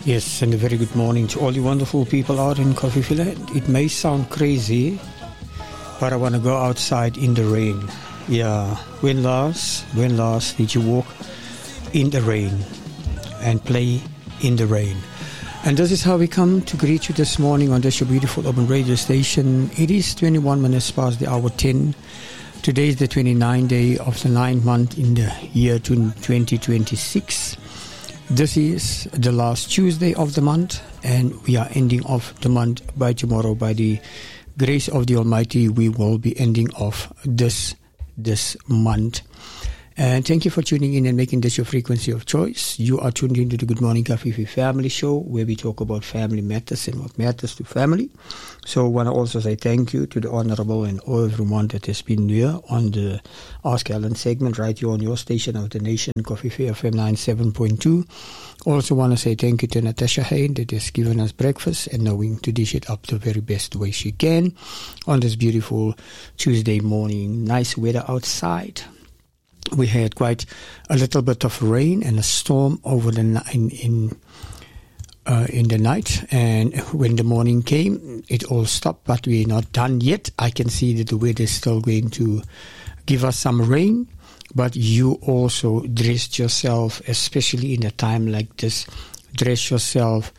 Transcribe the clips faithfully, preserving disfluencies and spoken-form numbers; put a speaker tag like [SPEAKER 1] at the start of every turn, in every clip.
[SPEAKER 1] Yes, and a very good morning to all you wonderful people out in Coffeeville. It may sound crazy, but I want to go outside in the rain. Yeah, when last, when last did you walk in the rain and play in the rain? And this is how we come to greet you this morning on this your beautiful urban radio station. It is twenty-one minutes past the hour ten. Today is the twenty-ninth day of the ninth month in the year twenty twenty-six. This is the last Tuesday of the month, and we are ending off the month. By tomorrow, by the grace of the Almighty, we will be ending off this this month. And thank you for tuning in and making this your frequency of choice. You are tuned into the Good Morning Coffee Family Show, where we talk about family matters and what matters to family. So I want to also say thank you to the Honorable and all everyone that has been here on the Ask Alan segment right here on your station of the nation, Coffee F M ninety-seven point two. Also want to say thank you to Natasha Hain that has given us breakfast and knowing to dish it up the very best way she can on this beautiful Tuesday morning. Nice weather outside. We had quite a little bit of rain and a storm over the in in, uh, in the night, and when the morning came, it all stopped. But we're not done yet. I can see that the weather is still going to give us some rain. But you also dress yourself, especially in a time like this. Dress yourself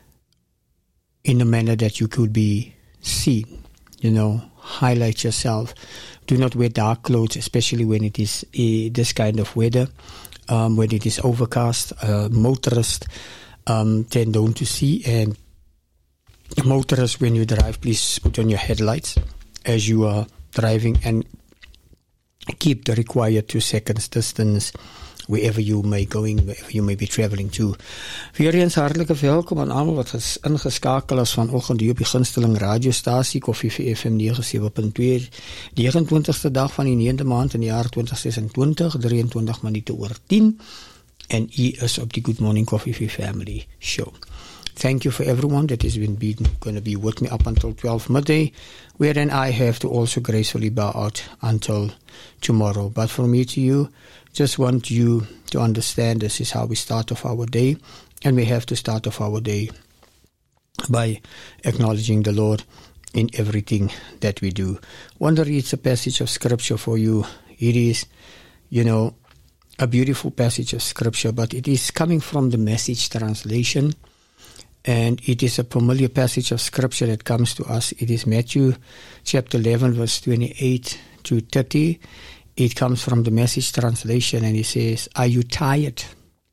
[SPEAKER 1] in a manner that you could be seen. You know, highlight yourself. Do not wear dark clothes, especially when it is uh, this kind of weather. Um, when it is overcast, uh, motorists um, tend on to see. And motorists, when you drive, please put on your headlights as you are driving and keep the required two seconds distance wherever you may going, wherever you may be traveling to. Weer eens hartelijke welkom aan almal wat ges, ingeskakel is vanoggend hier op die gunsteling radiostasie Koffie F M ninety-seven point two, die eenentwintigste dag van die negende maand in die jaar twenty twenty-six, three-twenty minute oor ten, en u is op die Good Morning Coffee Family Show. Thank you for everyone that has been, been going to be with me up until twelve midday, wherein I have to also gracefully bow out until tomorrow. But from me to you, just want you to understand this is how we start off our day, and we have to start off our day by acknowledging the Lord in everything that we do. Want to read a passage of scripture for you. It is, you know, a beautiful passage of scripture, but it is coming from the Message translation, and it is a familiar passage of scripture that comes to us. It is Matthew chapter eleven, verse twenty-eight to thirty. It comes from the Message translation, and it says, "Are you tired?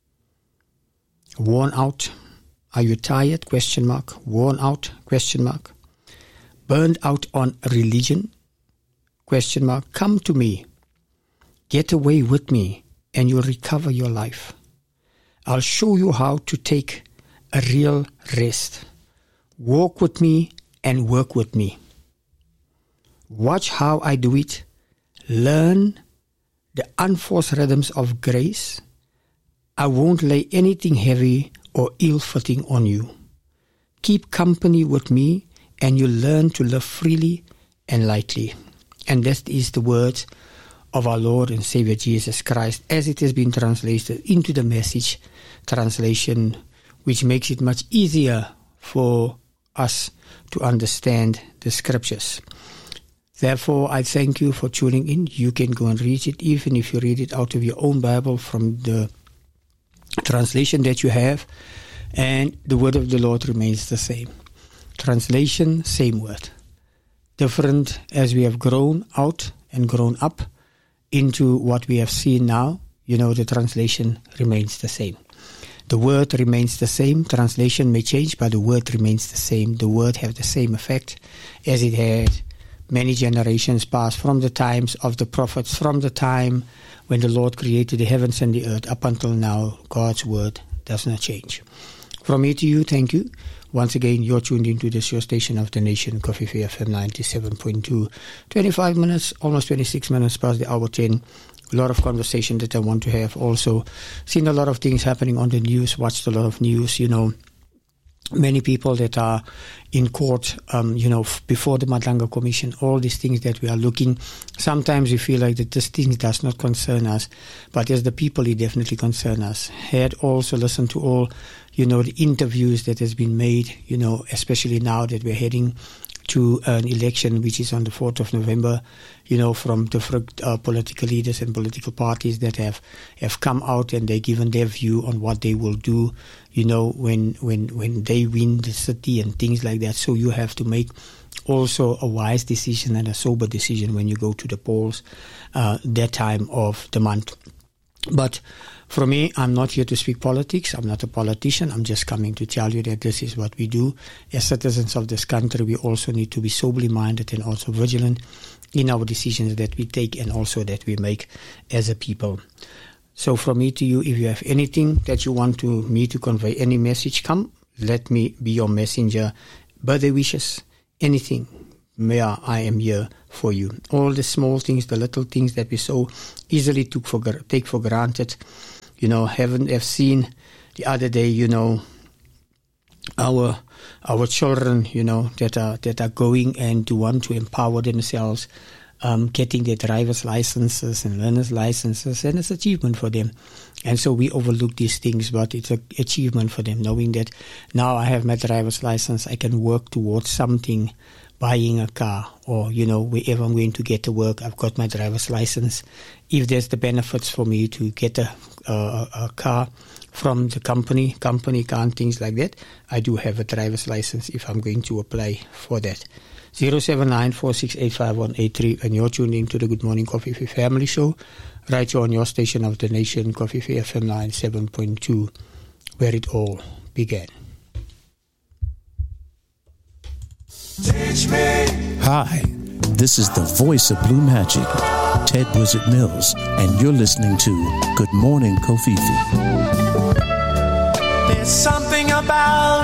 [SPEAKER 1] Worn out? Are you tired? Question mark. Worn out? Question mark. Burned out on religion? Question mark. Come to me. Get away with me, and you'll recover your life. I'll show you how to take a real rest. Walk with me and work with me. Watch how I do it. Learn the unforced rhythms of grace. I won't lay anything heavy or ill-fitting on you. Keep company with me, and you learn to live freely and lightly." And that is the words of our Lord and Savior Jesus Christ, as it has been translated into the Message translation, which makes it much easier for us to understand the scriptures. Therefore, I thank you for tuning in. You can go and read it, even if you read it out of your own Bible from the translation that you have, and the word of the Lord remains the same. Translation, same word. Different as we have grown out and grown up into what we have seen now, you know, the translation remains the same. The word remains the same. Translation may change, but the word remains the same. The word has the same effect as it had many generations past, from the times of the prophets, from the time when the Lord created the heavens and the earth, up until now. God's word does not change. From me to you, thank you. Once again, you're tuned into this, your station of the nation, Coffee F M ninety-seven point two. twenty-five minutes, almost twenty-six minutes past the hour ten. A lot of conversation that I want to have. Also, seen a lot of things happening on the news, watched a lot of news, you know. many people that are in court, um, you know, f- before the Madlanga Commission, all these things that we are looking. Sometimes we feel like that this thing does not concern us, but as the people, it definitely concerns us. Had also listened to all, you know, the interviews that has been made, you know, especially now that we're heading to an election which is on the fourth of November, you know, from different uh, political leaders and political parties that have, have come out and they've given their view on what they will do, you know, when, when, when they win the city and things like that. So you have to make also a wise decision and a sober decision when you go to the polls uh, that time of the month. But for me, I'm not here to speak politics. I'm not a politician. I'm just coming to tell you that this is what we do. As citizens of this country, we also need to be soberly minded and also vigilant in our decisions that we take and also that we make as a people. So from me to you, if you have anything that you want to me to convey, any message, come, let me be your messenger. Birthday wishes, anything. May I am here for you. All the small things, the little things that we so easily took for take for granted. You know, haven't have seen the other day, you know, our our children, you know, that are that are going and to want to empower themselves, um, getting their driver's licenses and learner's licenses, and it's an achievement for them. And so we overlook these things, but it's an achievement for them, knowing that now I have my driver's license, I can work towards something, buying a car, or, you know, wherever I'm going to get to work, I've got my driver's license. If there's the benefits for me to get a, a, a car from the company, company car and things like that, I do have a driver's license if I'm going to apply for that. zero seven nine, four six eight, five one eight three, and you're tuned into the Good Morning Coffee Family Show, right here on your station of the nation, Coffee F M ninety-seven point two, where it all began.
[SPEAKER 2] Teach me. Hi, this is the voice of Blue Magic, Ted Wizard Mills, and you're listening to Good Morning Kofifi.
[SPEAKER 3] There's something about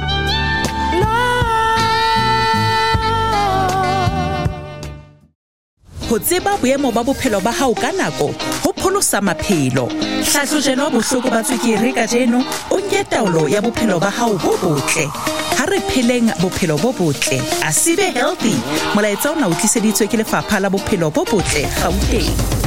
[SPEAKER 4] ho tseba boemo ba bophelo ba hao ka nako ho pholosa maphelo. Hlahlojelo bohloko ba tswekere ka jeno o nke taolo ya bophelo ba hao bo botle. Ha re pheleng bophelo bo botle, a sibe healthy. Molaetsa ona o tliseditswe ke lefapha la bophelo bo botle Gauteng.